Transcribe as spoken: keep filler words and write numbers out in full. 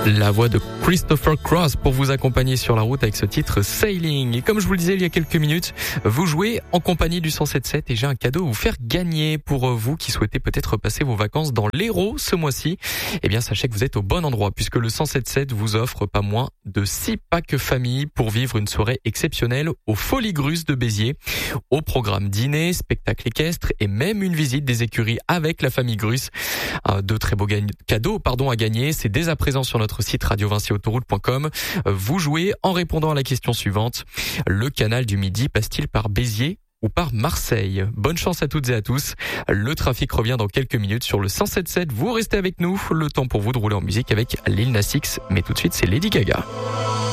La voix de Christopher Cross pour vous accompagner sur la route avec ce titre Sailing. Et comme je vous le disais il y a quelques minutes, vous jouez en compagnie du cent sept sept et j'ai un cadeau à vous faire gagner pour vous qui souhaitez peut-être passer vos vacances dans l'Hérault ce mois-ci. Eh bien, sachez que vous êtes au bon endroit puisque le cent sept sept vous offre pas moins de six packs famille pour vivre une soirée exceptionnelle aux Folies Grusses de Béziers. Au programme dîner, spectacle équestre et même une visite des écuries avec la famille Gruss. De très beaux cadeaux pardon, à gagner. C'est dès à présent sur notre site radio vinci autoroute point com. Vous jouez en répondant à la question suivante. Le canal du Midi passe-t-il par Béziers ou par Marseille? Bonne chance à toutes et à tous. Le trafic revient dans quelques minutes sur le cent sept sept. Vous restez avec nous. Le temps pour vous de rouler en musique avec Lil Nas X. Mais tout de suite, c'est Lady Gaga.